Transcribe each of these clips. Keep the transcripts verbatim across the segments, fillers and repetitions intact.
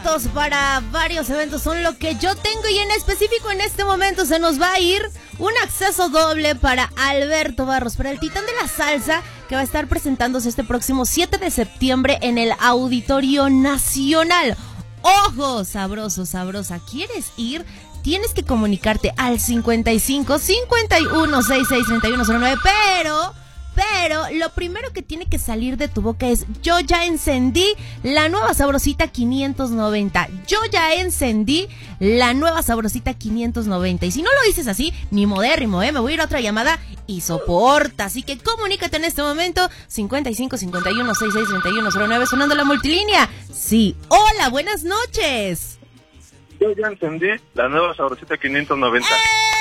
boletos para varios eventos son lo que yo tengo y en específico en este momento se nos va a ir un acceso doble para Alberto Barros, para el Titán de la Salsa, que va a estar presentándose este próximo siete de septiembre en el Auditorio Nacional. ¡Ojo! Sabroso, sabrosa. ¿Quieres ir? Tienes que comunicarte al cincuenta y cinco, cincuenta y uno, sesenta y seis, treinta y uno cero nueve, pero... Pero lo primero que tiene que salir de tu boca es: yo ya encendí la nueva Sabrosita quinientos noventa. Yo ya encendí la nueva Sabrosita quinientos noventa. Y si no lo dices así, ni modérrimo, ¿eh? Me voy a ir a otra llamada y soporta. Así que comunícate en este momento. cincuenta y cinco, cincuenta y uno, sesenta y seis, treinta y uno cero nueve, sonando la multilínea. Sí, hola, buenas noches. Yo ya encendí la nueva Sabrosita quinientos noventa. ¡Eh!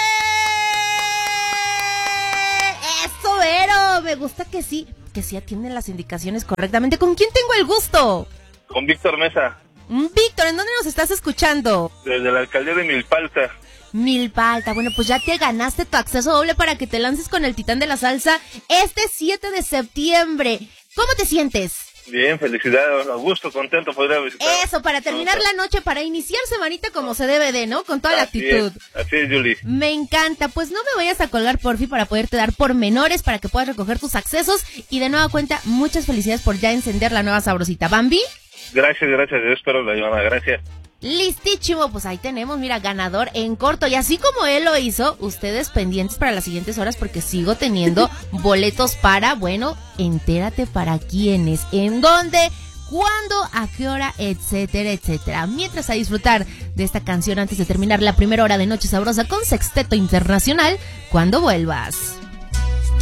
¡Eso, Vero! Me gusta que sí, que sí atienden las indicaciones correctamente. ¿Con quién tengo el gusto? Con Víctor Mesa. Víctor, ¿en dónde nos estás escuchando? Desde la alcaldía de Milpalta. Milpalta, bueno, pues ya te ganaste tu acceso doble para que te lances con el Titán de la Salsa este siete de septiembre. ¿Cómo te sientes? Bien, felicidades, a gusto, contento, podría visitar. Eso, para terminar la noche, para iniciar semanita como se debe de, ¿no? Con toda la Así actitud. Es, así es, Julie. Me encanta, pues no me vayas a colgar porfi para poderte dar pormenores, para que puedas recoger tus accesos. Y de nueva cuenta, muchas felicidades por ya encender la nueva Sabrosita. ¿Bambi? Gracias, gracias, yo espero la llamada, gracias. Listísimo, pues ahí tenemos, mira, ganador en corto. Y así como él lo hizo, ustedes pendientes para las siguientes horas porque sigo teniendo boletos para, bueno, entérate para quiénes, en dónde, cuándo, a qué hora, etcétera, etcétera. Mientras a disfrutar de esta canción antes de terminar la primera hora de Noche Sabrosa con Sexteto Internacional, cuando vuelvas.